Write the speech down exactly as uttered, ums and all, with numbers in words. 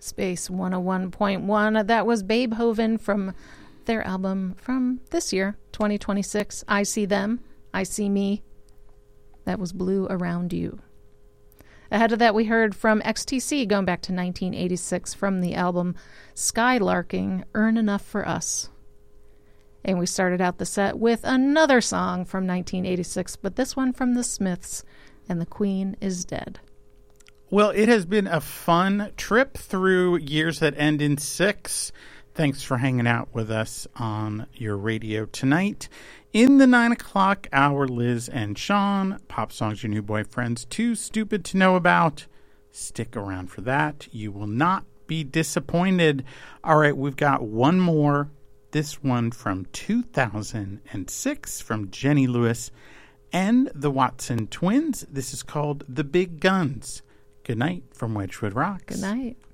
Space one oh one point one. That was Beethoven from their album from this year, twenty twenty-six. I See Them, I See Me. That was Blue Around You. Ahead of that, we heard from X T C going back to nineteen eighty-six from the album Skylarking, Earn Enough for Us. And we started out the set with another song from nineteen eighty-six, but this one from the Smiths, and The Queen Is Dead. Well, it has been a fun trip through years that end in six. Thanks for hanging out with us on your radio tonight. In the nine o'clock hour, Liz and Sean, Pop Songs Your New Boyfriend's Too Stupid to Know About. Stick around for that. You will not be disappointed. All right, we've got one more. This one from two thousand six from Jenny Lewis and the Watson Twins. This is called The Big Guns. Good night from Wedgwood Rocks. Good night.